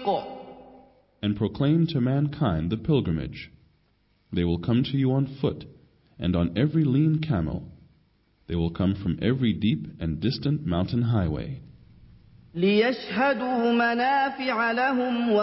And proclaim to mankind the pilgrimage. They will come to you on foot, and on every lean camel. They will come from every deep and distant mountain highway. ليشهدوا منافع لهم